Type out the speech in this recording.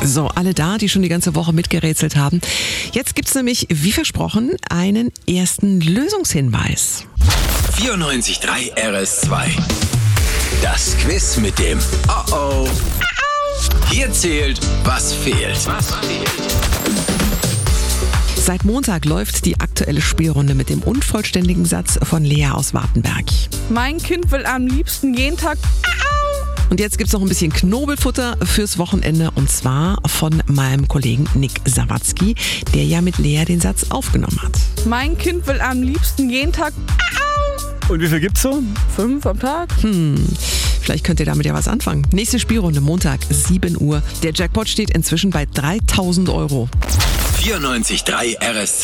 So, alle da, die schon die ganze Woche mitgerätselt haben. Jetzt gibt's nämlich, wie versprochen, einen ersten Lösungshinweis. 94.3 RS2. Das Quiz mit dem Oh-Oh. Hier zählt, was fehlt. Seit Montag läuft die aktuelle Spielrunde mit dem unvollständigen Satz von Lea aus Wartenberg. Mein Kind will am liebsten jeden Tag. Und jetzt gibt's noch ein bisschen Knobelfutter fürs Wochenende, und zwar von meinem Kollegen Nick Sawatzki, der ja mit Lea den Satz aufgenommen hat. Mein Kind will am liebsten jeden Tag. Und wie viel gibt's so? 5 am Tag. Vielleicht könnt ihr damit ja was anfangen. Nächste Spielrunde, Montag, 7 Uhr. Der Jackpot steht inzwischen bei 3.000 €. 94.3 RS2.